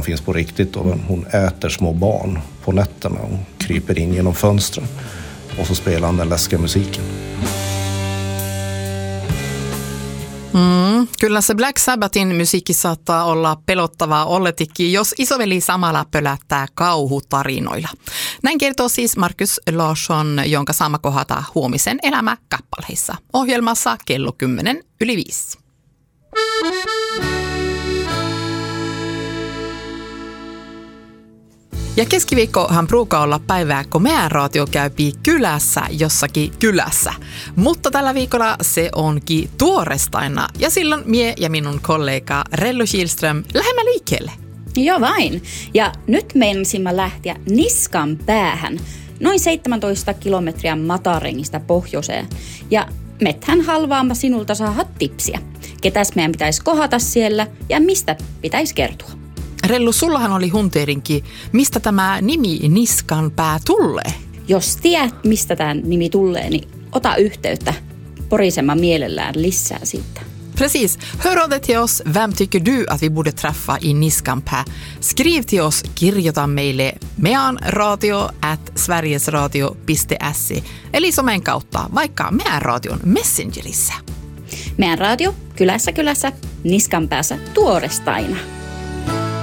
finns på riktigt. Och hon äter små barn på nätterna och kryper in genom fönstren. Och så spelar han den läskiga musiken. Kyllä se Black Sabbathin musiikki saattaa olla pelottavaa olletikin, jos isoveli samalla pölättää kauhutarinoilla. Näin kertoo siis Markus Larsson, jonka saama kohdata huomisen elämä kappaleissa. Ohjelmassa kello 5:10. Ja keskiviikkohan pruukaa olla päivää, kun meidän radio käypii kylässä jossakin kylässä. Mutta tällä viikolla se onkin tuorestaina ja silloin mie ja minun kollega Rellu Kihlström lähdemme liikkeelle. Joo vain. Ja nyt meinasimme lähteä Niskan päähän, noin 17 kilometriä Matarengista pohjoiseen. Ja methän halvaama sinulta saada tipsiä. Ketäs meidän pitäisi kohdata siellä ja mistä pitäisi kertoa? Rellu, sullahan oli hunteerinkin. Mistä tämä nimi Niskan pää tulee? Jos tiedät, mistä tämä nimi tulee, niin ota yhteyttä. Porisemman mielellään lisää siitä. Precis. Hör av dig till oss. Vem tycker du att vi borde träffa i Niskanpää? Skriv till oss, kirjoita meille meanradio@sverigesradio.se eli somen kautta, vaikka Meidän radion Messengerissä. Meidän radio kylässä Niskanpäässä tuorestaina.